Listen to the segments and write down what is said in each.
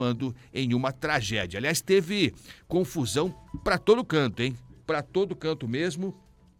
em uma tragédia. Aliás, teve confusão para todo canto, hein? Para todo canto mesmo.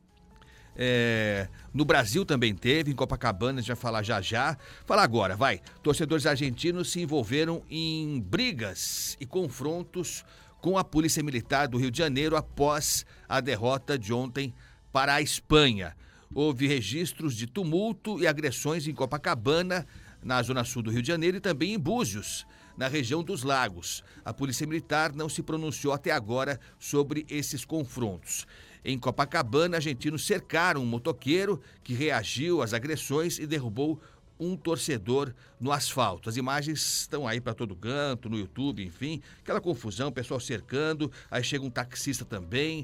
No Brasil também teve, em Copacabana, a gente vai falar já. Fala agora, vai. Torcedores argentinos se envolveram em brigas e confrontos com a Polícia Militar do Rio de Janeiro após a derrota de ontem para a Espanha. Houve registros de tumulto e agressões em Copacabana, na zona sul do Rio de Janeiro, e também em Búzios, na região dos Lagos. A Polícia Militar não se pronunciou até agora sobre esses confrontos. Em Copacabana, argentinos cercaram um motoqueiro que reagiu às agressões e derrubou um torcedor no asfalto. As imagens estão aí para todo canto, no YouTube, enfim, aquela confusão, o pessoal cercando, aí chega um taxista também,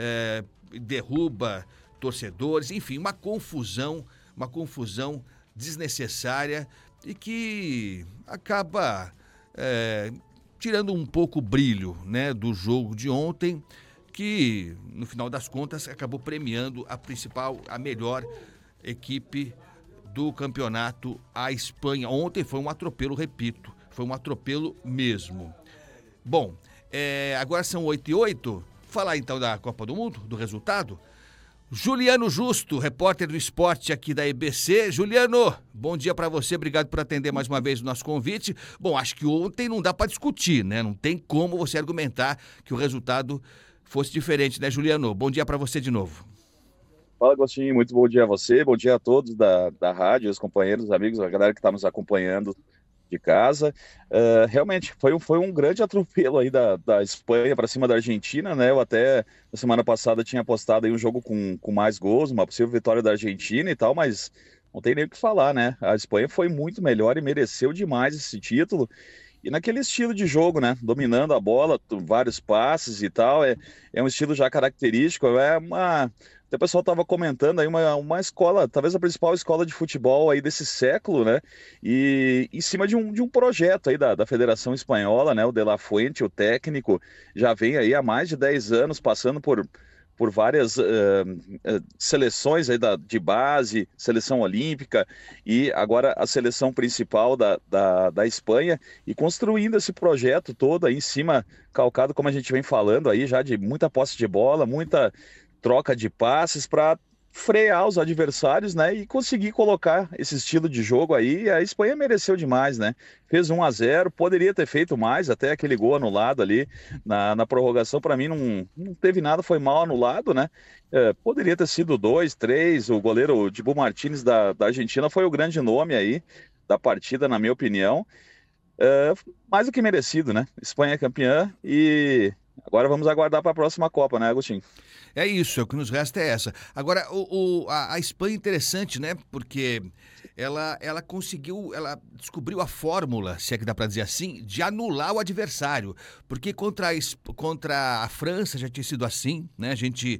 derruba torcedores, enfim, uma confusão desnecessária e que acaba tirando um pouco o brilho, né, do jogo de ontem, que no final das contas acabou premiando a melhor equipe do campeonato, a Espanha. Ontem foi um atropelo, repito, foi um atropelo mesmo. Bom, agora são 8h08, falar então da Copa do Mundo, do resultado. Juliano Justo, repórter do esporte aqui da EBC. Juliano, bom dia para você, obrigado por atender mais uma vez o nosso convite. Bom, acho que ontem não dá para discutir, né? Não tem como você argumentar que o resultado fosse diferente, né, Juliano? Bom dia para você de novo. Fala, Agostinho, muito bom dia a você, bom dia a todos da rádio, os companheiros, os amigos, a galera que está nos acompanhando de casa. Realmente foi um grande atropelo aí da Espanha para cima da Argentina, né? Eu até na semana passada tinha apostado aí um jogo com mais gols, uma possível vitória da Argentina e tal, mas não tem nem o que falar, né? A Espanha foi muito melhor e mereceu demais esse título. E naquele estilo de jogo, né? Dominando a bola, vários passes e tal, é um estilo já característico, até o pessoal estava comentando aí uma escola, talvez a principal escola de futebol aí desse século, né? E em cima de um projeto aí da Federação Espanhola, né? O De La Fuente, o técnico, já vem aí há mais de 10 anos passando por várias seleções aí de base, seleção olímpica e agora a seleção principal da Espanha, e construindo esse projeto todo aí em cima, calcado, como a gente vem falando aí, já de muita posse de bola, muita troca de passes para frear os adversários, né, e conseguir colocar esse estilo de jogo aí. A Espanha mereceu demais, né? Fez 1-0, poderia ter feito mais, até aquele gol anulado ali na prorrogação, para mim não teve nada, foi mal anulado, né? Poderia ter sido 2, 3, o goleiro Dibu Martínez da Argentina foi o grande nome aí da partida, na minha opinião. Mais do que merecido, né? Espanha é campeã e agora vamos aguardar para a próxima Copa, né, Agostinho? É isso, o que nos resta é essa. Agora, a Espanha é interessante, né? Porque ela descobriu a fórmula, se é que dá para dizer assim, de anular o adversário. Porque contra a França já tinha sido assim, né? A gente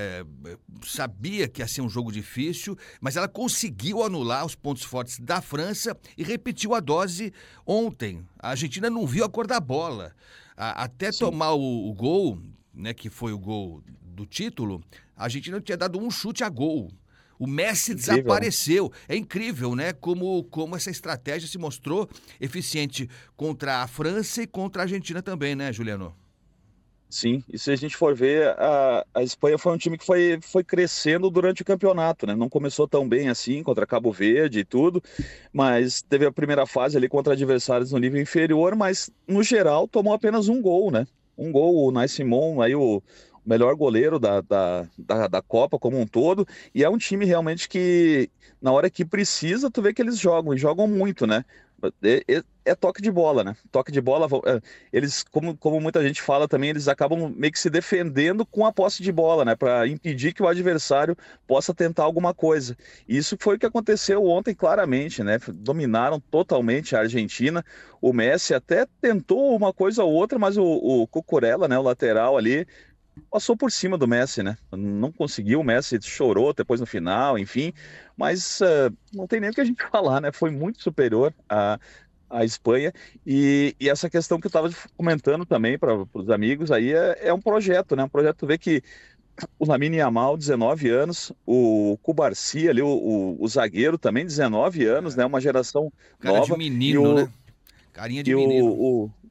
sabia que ia ser um jogo difícil, mas ela conseguiu anular os pontos fortes da França e repetiu a dose ontem. A Argentina não viu a cor da bola. Até Sim. tomar o gol, né, que foi o gol do título, a Argentina tinha dado um chute a gol. O Messi Incrível, né? desapareceu. É incrível, né? Como essa estratégia se mostrou eficiente contra a França e contra a Argentina também, né, Juliano? Sim, e se a gente for ver, a Espanha foi um time que foi crescendo durante o campeonato, né? Não começou tão bem assim, contra Cabo Verde e tudo, mas teve a primeira fase ali contra adversários no nível inferior, mas no geral tomou apenas um gol, né? Um gol, o Unai Simón, aí o melhor goleiro da Copa como um todo, e é um time realmente que, na hora que precisa, tu vê que eles jogam, e jogam muito, né? É toque de bola, né? Toque de bola, eles, como muita gente fala também, eles acabam meio que se defendendo com a posse de bola, né? Para impedir que o adversário possa tentar alguma coisa. E isso foi o que aconteceu ontem, claramente, né? Dominaram totalmente a Argentina. O Messi até tentou uma coisa ou outra, mas o Cucurella, né? O lateral ali, passou por cima do Messi, né? Não conseguiu, o Messi chorou depois no final, enfim, mas não tem nem o que a gente falar, né? Foi muito superior à Espanha, e essa questão que eu estava comentando também para os amigos aí é um projeto, né? Um projeto, tu vê que o Lamine Yamal, 19 anos, o Cubarsí ali, o zagueiro também, 19 anos, né? Uma geração Cara de nova, e menino, o, né? Carinha de e menino.